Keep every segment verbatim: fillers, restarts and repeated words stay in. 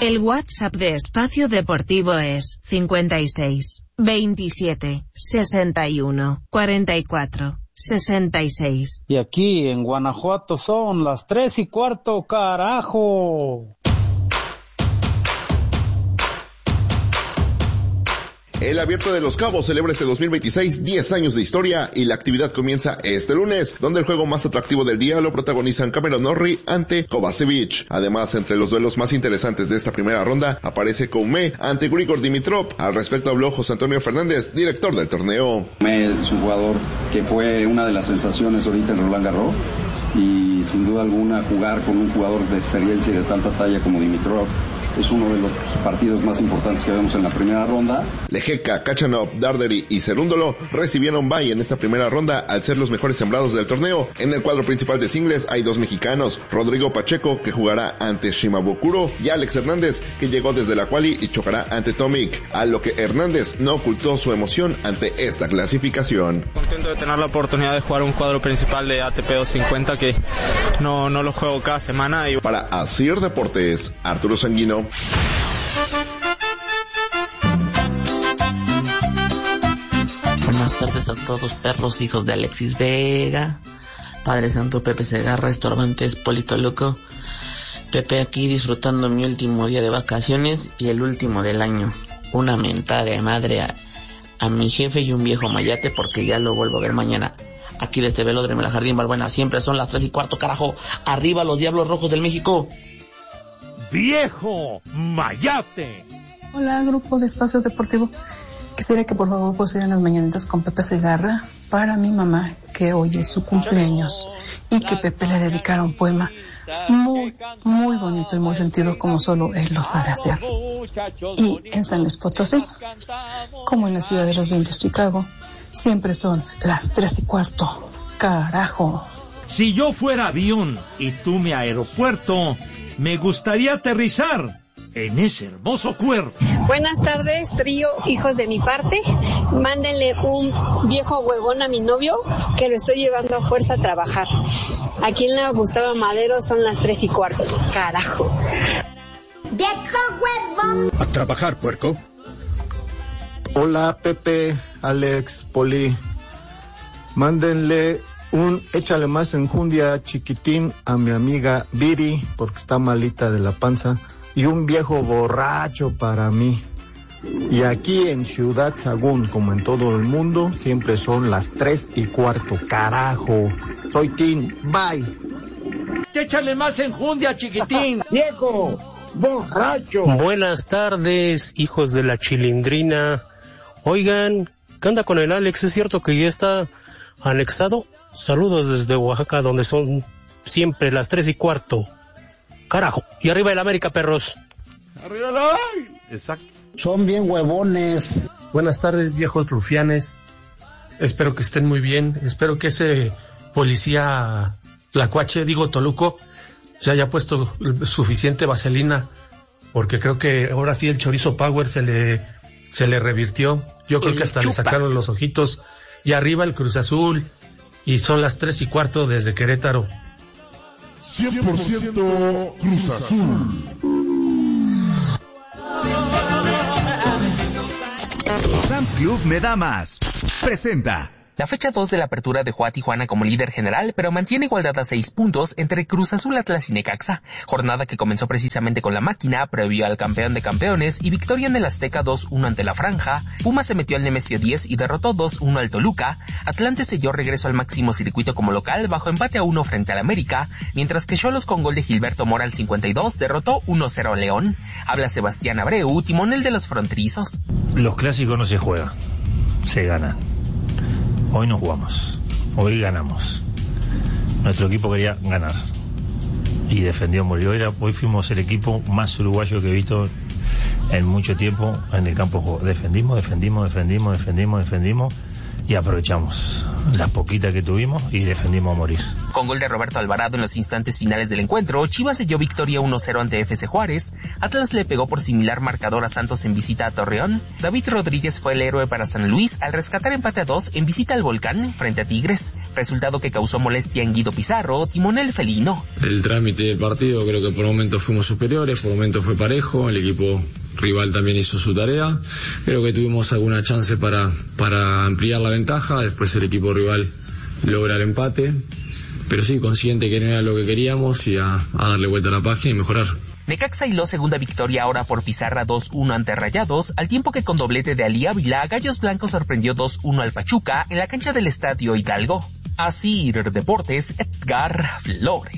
El WhatsApp de Espacio Deportivo es cincuenta y seis, veintisiete, sesenta y uno, cuarenta y cuatro, sesenta y seis. Y aquí en Guanajuato son las tres y cuarto, carajo. El Abierto de Los Cabos celebra este dos mil veintiséis diez años de historia y la actividad comienza este lunes, donde el juego más atractivo del día lo protagonizan Cameron Norrie ante Kovacevic. Además, entre los duelos más interesantes de esta primera ronda aparece Koumé ante Grigor Dimitrov. Al respecto habló José Antonio Fernández, director del torneo. Koumé es un jugador que fue una de las sensaciones ahorita en Roland Garros y sin duda alguna jugar con un jugador de experiencia y de tanta talla como Dimitrov es uno de los partidos más importantes que vemos en la primera ronda. Lejeca, Kachanov, Darderi y Cerúndolo recibieron bye en esta primera ronda al ser los mejores sembrados del torneo. En el cuadro principal de singles hay dos mexicanos, Rodrigo Pacheco, que jugará ante Shimabukuro, y Alex Hernández, que llegó desde la quali y chocará ante Tomic, a lo que Hernández no ocultó su emoción ante esta clasificación. Contento de tener la oportunidad de jugar un cuadro principal de A T P doscientos cincuenta que no, no lo juego cada semana. Y... Para Asir Deportes, Arturo Sanguino. Buenas tardes a todos, perros, hijos de Alexis Vega, Padre Santo, Pepe Segarra, Estorbantes, Polito Loco. Pepe aquí disfrutando mi último día de vacaciones y el último del año. Una mentada de madre a, a mi jefe y un viejo mayate porque ya lo vuelvo a ver mañana. Aquí desde Velódromo La Jardín Balbuena, siempre son las tres y cuarto, carajo. Arriba los Diablos Rojos del México. ¡Viejo mayate! Hola, grupo de Espacio Deportivo. Quisiera que por favor pusieran las mañanitas con Pepe Segarra para mi mamá, que hoy es su cumpleaños, y que Pepe le dedicara un poema muy, muy bonito y muy sentido como solo él lo sabe hacer. Y en San Luis Potosí, como en la ciudad de los vientos, Chicago, siempre son las tres y cuarto, carajo. Si yo fuera avión y tú mi aeropuerto, me gustaría aterrizar en ese hermoso cuerpo. Buenas tardes, trío, hijos de mi parte. Mándenle un viejo huevón a mi novio que lo estoy llevando a fuerza a trabajar. Aquí en la Gustavo Madero son las tres y cuarto. Carajo. ¡Viejo huevón! A trabajar, puerco. Hola, Pepe, Alex, Poli. Mándenle un échale más enjundia chiquitín a mi amiga Viri, porque está malita de la panza, y un viejo borracho para mí. Y aquí en Ciudad Sagún, como en todo el mundo, siempre son las tres y cuarto, carajo. Soy Tim, bye. Échale más enjundia, chiquitín. ¡Viejo borracho! Buenas tardes, hijos de la chilindrina. Oigan, ¿qué onda con el Alex? ¿Es cierto que ya está anexado? Saludos desde Oaxaca, donde son siempre las tres y cuarto. Carajo. Y arriba el América, perros. Arriba el América. Exacto. Son bien huevones. Buenas tardes, viejos rufianes. Espero que estén muy bien. Espero que ese policía Tlacuache, digo Toluco, se haya puesto suficiente vaselina, porque creo que ahora sí el chorizo Power se le se le revirtió. Yo creo el que hasta chupas. Le sacaron los ojitos. Y arriba el Cruz Azul. Y son las tres y cuarto desde Querétaro. cien por ciento Cruz Azul. Sam's Club me da más. Presenta. La fecha dos de la apertura dejó a Tijuana como líder general, pero mantiene igualdad a seis puntos entre Cruz Azul, Atlas y Necaxa. Jornada que comenzó precisamente con la máquina, previo al campeón de campeones y victoria en el Azteca dos uno ante la Franja. Puma se metió al Nemesio diez y derrotó dos uno al Toluca. Atlante selló regreso al máximo circuito como local bajo empate a uno frente al América, mientras que Xolos con gol de Gilberto Mora al cincuenta y dos derrotó uno cero a León. Habla Sebastián Abreu, timonel de los fronterizos. Los clásicos no se juegan, se ganan. Hoy no jugamos, hoy ganamos. Nuestro equipo quería ganar y defendió muy bien. Hoy fuimos el equipo más uruguayo que he visto en mucho tiempo en el campo de juego. Defendimos, defendimos, defendimos, defendimos, defendimos y aprovechamos la poquita que tuvimos y defendimos a morir. Con gol de Roberto Alvarado en los instantes finales del encuentro, Chivas selló victoria uno cero ante F C Juárez, Atlas le pegó por similar marcador a Santos en visita a Torreón, David Rodríguez fue el héroe para San Luis al rescatar empate a dos en visita al Volcán frente a Tigres, resultado que causó molestia en Guido Pizarro, timonel felino. El trámite del partido creo que por momentos fuimos superiores, por momentos fue parejo, el equipo rival también hizo su tarea, creo que tuvimos alguna chance para, para ampliar la ventaja, después el equipo rival logra el empate, pero sí, consciente que no era lo que queríamos y a, a darle vuelta a la página y mejorar. Necaxa hiló segunda victoria ahora por pizarra dos uno ante Rayados, al tiempo que con doblete de Ali Ávila, Gallos Blancos sorprendió dos uno al Pachuca en la cancha del Estadio Hidalgo. Así Deportes, Edgar Flores.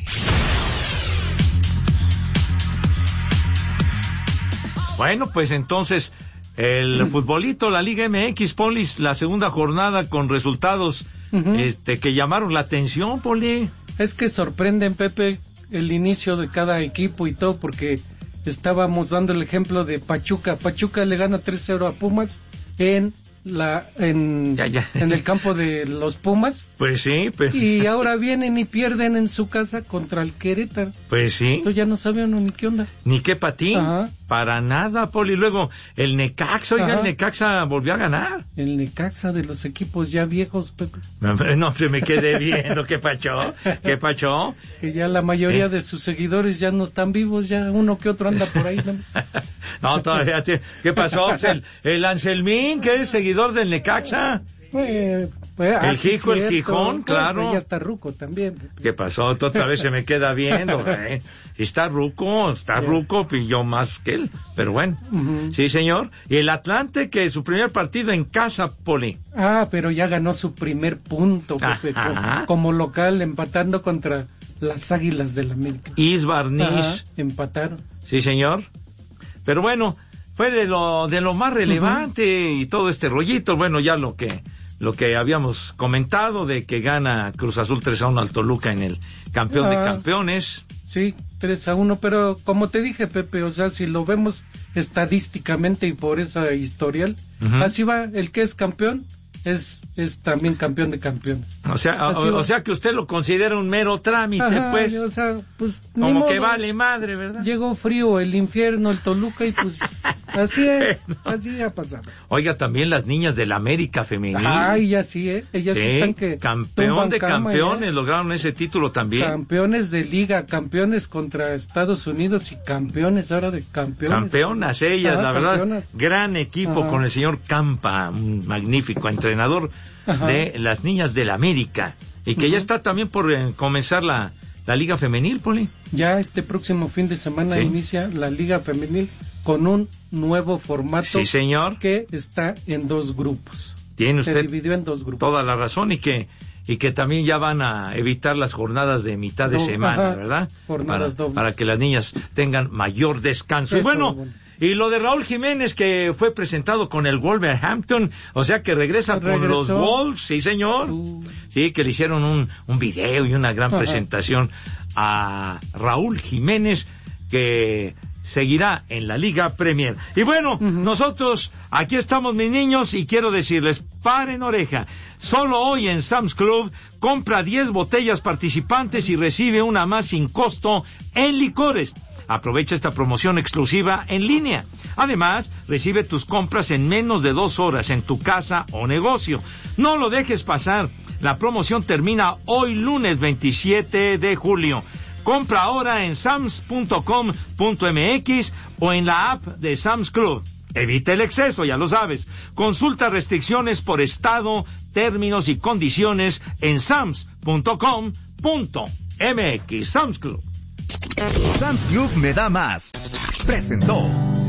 Bueno, pues entonces el futbolito, la Liga M X, Polis, la segunda jornada con resultados uh-huh. este que llamaron la atención, Poli. Es que sorprenden, Pepe, el inicio de cada equipo y todo, porque estábamos dando el ejemplo de Pachuca. Pachuca le gana tres cero a Pumas en la en, ya, ya. en el campo de los Pumas. Pues sí, pero... y ahora vienen y pierden en su casa contra el Querétaro. Pues sí. Entonces ya no saben ni qué onda. Ni qué patín. Ajá. Para nada, Poli. Luego el Necaxa, oiga, Ajá. el Necaxa volvió a ganar. El Necaxa de los equipos ya viejos, Pepe. No, no se me quede viendo, ¿qué pachó? ¿Qué pachó? Que ya la mayoría ¿Eh? de sus seguidores ya no están vivos, ya uno que otro anda por ahí, ¿no? No, todavía tiene... ¿Qué pasó? El, el Anselmín, que es seguidor del Necaxa. Eh, pues, el Jico, el Gijón, claro. Pues ya está ruco también. ¿Qué pasó? Otra vez se me queda viendo, ¿eh? Si está ruco, está yeah. ruco, y yo más que él. Pero bueno, uh-huh. sí, señor. Y el Atlante, que su primer partido en casa, Poli. Ah, pero ya ganó su primer punto, Pepe, como, como local, empatando contra las Águilas del América. Isbarniz. Empataron. Sí, señor. Pero bueno, fue de lo de lo más relevante uh-huh. y todo este rollito. Bueno, ya lo que lo que habíamos comentado de que gana Cruz Azul tres a uno al Toluca en el campeón ah, de campeones. Sí, tres a uno, pero como te dije, Pepe, o sea, si lo vemos estadísticamente y por esa historial, uh-huh. así va, el que es campeón es es también campeón de campeones. O sea, o, o sea que usted lo considera un mero trámite. Ajá, pues. O sea, pues como modo, que vale madre, ¿verdad? Llegó frío el infierno, el Toluca, y pues así es, así ha pasado. Oiga, también las niñas del América femenil. Ay, ya sí, ¿eh? Ellas sí, están que campeón de campeones, ¿eh? Lograron ese título también. Campeones de liga, campeones contra Estados Unidos y campeones ahora de campeones. Campeonas ellas, Ajá, la verdad. Campeonas. Gran equipo Ajá. con el señor Campa, un magnífico entrenador Ajá. de las niñas del América, y que uh-huh. ya está también por eh, comenzar la, la Liga Femenil, Poli. Ya este próximo fin de semana ¿Sí? inicia la Liga Femenil con un nuevo formato. Sí, señor. Que está en dos grupos. Tiene usted Se dividió en dos grupos. Toda la razón, y que y que también ya van a evitar las jornadas de mitad de no, semana, ajá, ¿verdad? Jornadas para, dobles. para que las niñas tengan mayor descanso. Eso, y bueno, bueno, y lo de Raúl Jiménez, que fue presentado con el Wolverhampton, o sea que regresa Regresó. con los Wolves, sí señor, uh. sí, que le hicieron un, un video y una gran ajá. presentación a Raúl Jiménez, que seguirá en la Liga Premier. Y bueno, uh-huh. nosotros aquí estamos, mis niños, y quiero decirles, paren oreja, solo hoy en Sam's Club compra diez botellas participantes y recibe una más sin costo en licores. Aprovecha esta promoción exclusiva en línea. Además, recibe tus compras en menos de dos horas en tu casa o negocio. No lo dejes pasar. La promoción termina hoy lunes veintisiete de julio. Compra ahora en sams punto com punto m x o en la app de Sam's Club. Evita el exceso, ya lo sabes. Consulta restricciones por estado, términos y condiciones en sams punto com punto m x. Sam's Club. Sam's Club me da más. Presentó.